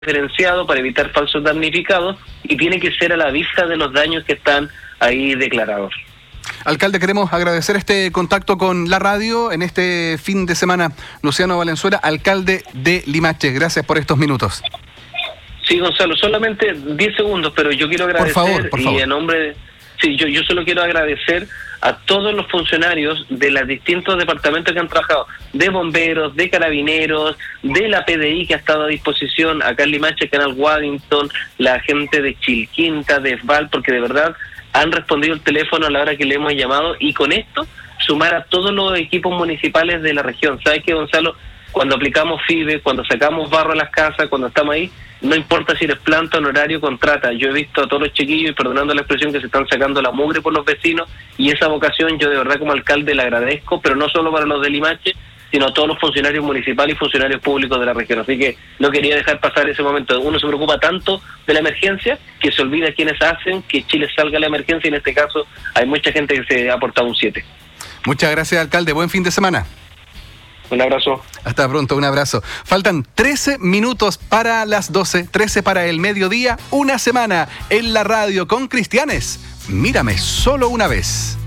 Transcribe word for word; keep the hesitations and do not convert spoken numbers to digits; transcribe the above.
diferenciado para evitar falsos damnificados y tiene que ser a la vista de los daños que están ahí declarados. Alcalde, queremos agradecer este contacto con la radio en este fin de semana. Luciano Valenzuela, alcalde de Limache, gracias por estos minutos. Sí, Gonzalo, solamente diez segundos, pero yo quiero agradecer, por favor, por favor. y en nombre de, sí, yo, yo solo quiero agradecer a todos los funcionarios de los distintos departamentos que han trabajado, de bomberos, de carabineros, de la P D I que ha estado a disposición acá en Limache, Canal Waddington, la gente de Chilquinta, de S B A L, porque de verdad han respondido el teléfono a la hora que le hemos llamado, y con esto sumar a todos los equipos municipales de la región. ¿Sabes qué, Gonzalo? Cuando aplicamos F I B E, cuando sacamos barro a las casas, cuando estamos ahí, no importa si eres planta, honorario, contrata. Yo he visto a todos los chiquillos, y perdonando la expresión, que se están sacando la mugre por los vecinos, y esa vocación yo de verdad como alcalde la agradezco, pero no solo para los de Limache, sino a todos los funcionarios municipales y funcionarios públicos de la región. Así que no quería dejar pasar ese momento. Uno se preocupa tanto de la emergencia que se olvida quienes hacen que Chile salga de la emergencia, y en este caso hay mucha gente que se ha aportado un siete. Muchas gracias, alcalde. Buen fin de semana. Un abrazo. Hasta pronto, un abrazo. Faltan trece minutos para las doce, trece para el mediodía, una semana en la radio con Cristianes. Mírame solo una vez.